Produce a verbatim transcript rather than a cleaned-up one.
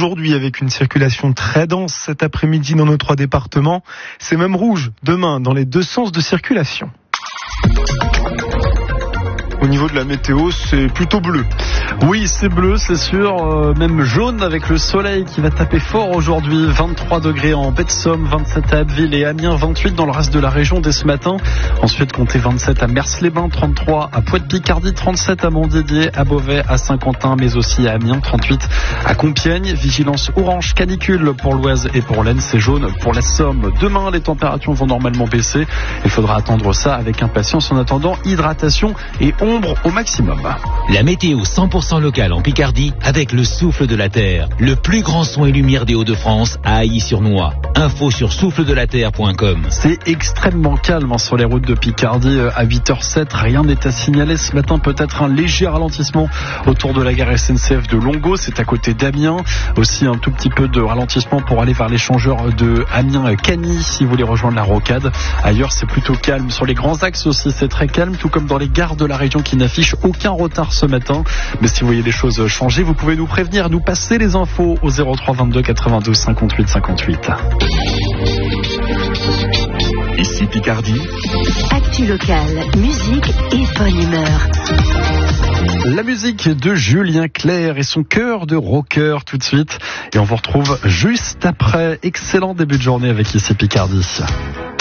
aujourd'hui avec une circulation très dense cet après-midi dans nos trois départements. C'est même rouge demain dans les deux sens de circulation. Au niveau de la météo, c'est plutôt bleu. Oui, c'est bleu, c'est sûr, euh, même jaune avec le soleil qui va taper fort aujourd'hui. vingt-trois degrés en baie de Somme, vingt-sept à Abbeville et Amiens, vingt-huit dans le reste de la région dès ce matin. Ensuite, comptez vingt-sept à Mers-les-Bains, trente-trois à Pointe-Picardie, trente-sept à Montdidier, à Beauvais, à Saint-Quentin, mais aussi à Amiens, trente-huit à Compiègne. Vigilance orange canicule pour l'Oise et pour l'Aisne, c'est jaune pour la Somme. Demain, les températures vont normalement baisser. Il faudra attendre ça avec impatience. En attendant, hydratation et ombre au maximum. La météo cent pour cent locale en Picardie avec le souffle de la terre. Le plus grand son et lumière des Hauts-de-France à Ailly-sur-Noix. Info sur souffle de la terre point com. C'est extrêmement calme sur les routes de Picardie à huit heures zéro sept. Rien n'est à signaler ce matin. Peut-être un léger ralentissement autour de la gare S N C F de Longo. C'est à côté d'Amiens. Aussi un tout petit peu de ralentissement pour aller vers l'échangeur de Amiens-Cagny si vous voulez rejoindre la rocade. Ailleurs, c'est plutôt calme. Sur les grands axes aussi, c'est très calme. Tout comme dans les gares de la région qui n'affichent aucun retard ce matin. Mais si vous voyez les choses changer, vous pouvez nous prévenir, nous passer les infos au zéro trois vingt-deux quatre-vingt-douze cinquante-huit cinquante-huit. Ici Picardie. Actu locale, musique et bonne humeur. La musique de Julien Clerc et son cœur de rocker tout de suite. Et on vous retrouve juste après. Excellent début de journée avec Ici Picardie.